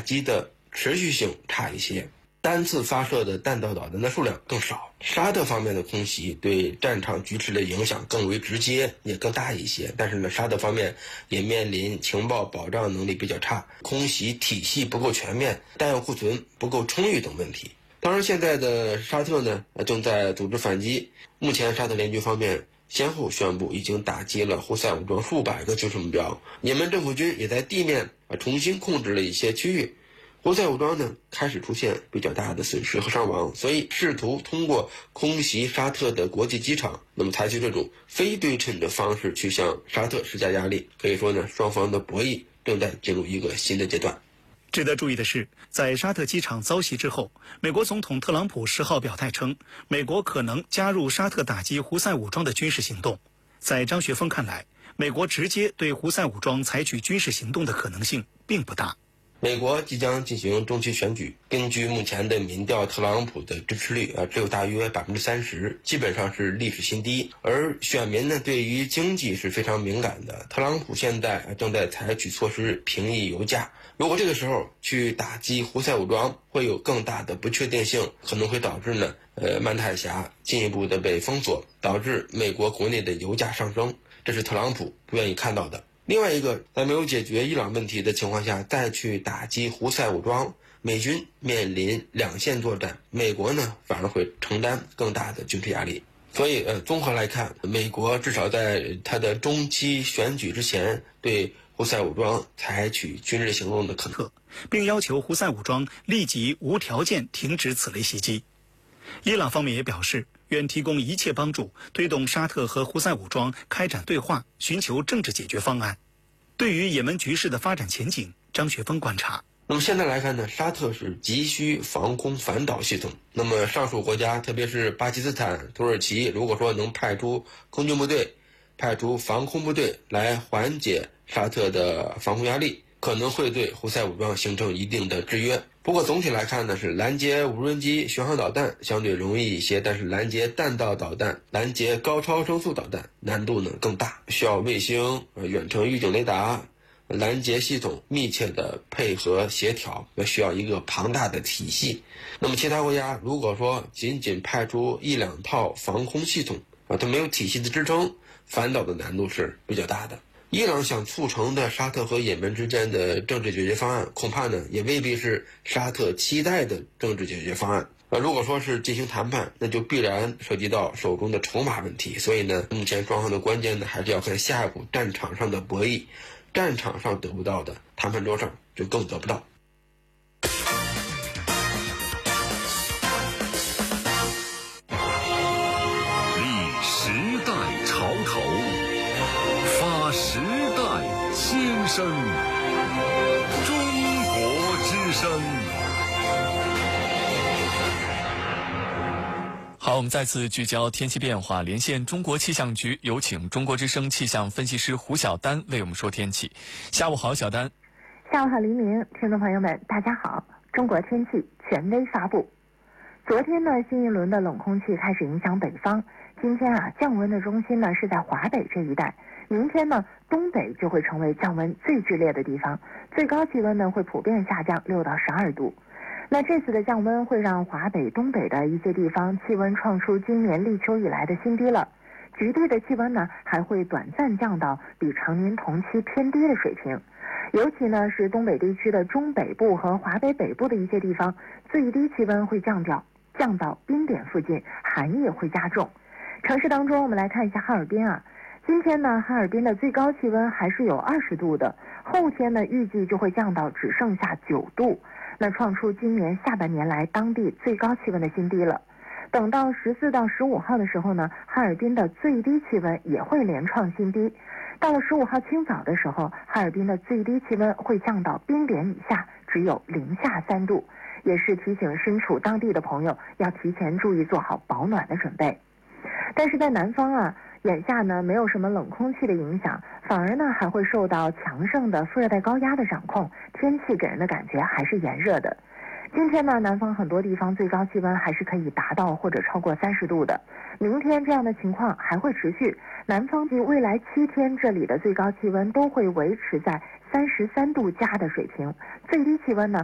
击的持续性差一些，单次发射的弹道导弹的数量更少。沙特方面的空袭对战场局势的影响更为直接，也更大一些。但是呢，沙特方面也面临情报保障能力比较差、空袭体系不够全面、弹药库存不够充裕等问题。当然，现在的沙特呢正在组织反击。目前沙特联军方面先后宣布已经打击了胡塞武装数百个军事目标，也门政府军也在地面重新控制了一些区域。胡塞武装呢开始出现比较大的损失和伤亡，所以试图通过空袭沙特的国际机场，那么采取这种非对称的方式去向沙特施加压力。可以说呢，双方的博弈正在进入一个新的阶段。 值得注意的是，在沙特机场遭袭之后，美国总统特朗普10号表态称，美国可能加入沙特打击胡塞武装的军事行动。在张学峰看来，美国直接对胡塞武装采取军事行动的可能性并不大。 美国即将进行中期选举，根据目前的民调，特朗普的支持率只有大约30%，基本上是历史新低。而选民呢，对于经济是非常敏感的。特朗普现在正在采取措施平抑油价，如果这个时候去打击胡塞武装，会有更大的不确定性，可能会导致呢，曼泰峡进一步的被封锁，导致美国国内的油价上升，这是特朗普不愿意看到的。另外一个，在没有解决伊朗问题的情况下再去打击胡塞武装，美军面临两线作战，美国呢反而会承担更大的军事压力。所以综合来看，美国至少在它的中期选举之前对胡塞武装采取军事行动的可能， 并要求胡塞武装立即无条件停止此类袭击。伊朗方面也表示，愿提供一切帮助，推动沙特和胡塞武装开展对话，寻求政治解决方案。对于也门局势的发展前景，张学峰观察， 那么现在来看呢，沙特是急需防空反导系统。那么上述国家，特别是巴基斯坦、土耳其，如果说能派出空军部队、派出防空部队来缓解沙特的防空压力，可能会对胡塞武装形成一定的制约。不过总体来看呢，是拦截无人机、巡航导弹相对容易一些，但是拦截弹道导弹、拦截高超声速导弹难度呢更大，需要卫星、远程预警雷达、拦截系统密切的配合协调，需要一个庞大的体系。那么其他国家如果说仅仅派出1、2套防空系统它没有体系的支撑，反导的难度是比较大的。伊朗想促成的沙特和也门之间的政治解决方案，恐怕呢也未必是沙特期待的政治解决方案。如果说是进行谈判，那就必然涉及到手中的筹码问题。所以呢，目前双方的关键呢，还是要看下一步战场上的博弈，战场上得不到的，谈判桌上就更得不到。 历时代潮头，发时代心声，中国之声。 好，我们再次聚焦天气变化，连线中国气象局，有请中国之声气象分析师胡晓丹为我们说天气。下午好，小丹。 下午好，黎明，听众朋友们，大家好。中国天气权威发布。昨天呢，新一轮的冷空气开始影响北方。今天降温的中心呢是在华北这一带。明天呢，东北就会成为降温最剧烈的地方，最高气温呢会普遍下降6到12度。那这次的降温会让华北、东北的一些地方气温创出今年立秋以来的新低了，局地的气温呢还会短暂降到比常年同期偏低的水平。尤其呢是东北地区的中北部和华北北部的一些地方，最低气温会降到冰点附近，寒意会加重。城市当中，我们来看一下哈尔滨今天呢，哈尔滨的最高气温还是有20度的，后天呢预计就会降到只剩下9度，那创出今年下半年来当地最高气温的新低了。等到14到15号的时候呢，哈尔滨的最低气温也会连创新低。到了15号清早的时候，哈尔滨的最低气温会降到冰点以下，只有零下3度，也是提醒身处当地的朋友要提前注意做好保暖的准备。但是在南方眼下呢没有什么冷空气的影响，反而呢还会受到强盛的副热带高压的掌控，天气给人的感觉还是炎热的。今天呢，南方很多地方最高气温还是可以达到或者超过30度的。明天这样的情况还会持续，南方及未来7天这里的最高气温都会维持在33度加的水平，最低气温呢